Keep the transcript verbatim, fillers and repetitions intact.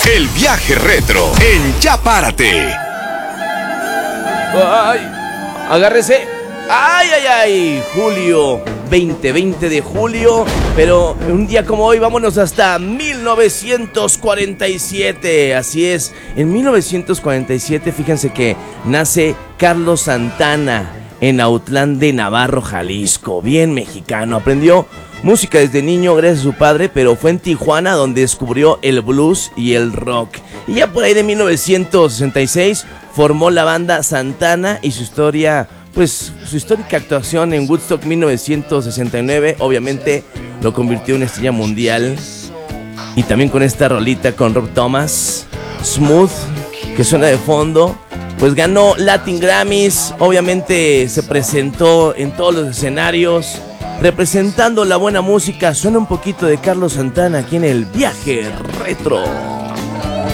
El viaje retro en Ya Párate. Ay, agárrese. Ay, ay, ay, julio, veinte, veinte de julio. Pero un día como hoy, vámonos hasta mil novecientos cuarenta y siete. Así es, en mil novecientos cuarenta y siete, fíjense que nace Carlos Santana en Autlán de Navarro, Jalisco. Bien mexicano, aprendió música desde niño gracias a su padre, pero fue en Tijuana donde descubrió el blues y el rock. Y ya por ahí de mil novecientos sesenta y seis formó la banda Santana y su historia, pues su histórica actuación en Woodstock mil novecientos sesenta y nueve, obviamente lo convirtió en una estrella mundial. Y también con esta rolita con Rob Thomas, Smooth, que suena de fondo, pues ganó Latin Grammys, obviamente se presentó en todos los escenarios, representando la buena música. Suena un poquito de Carlos Santana aquí en el viaje retro.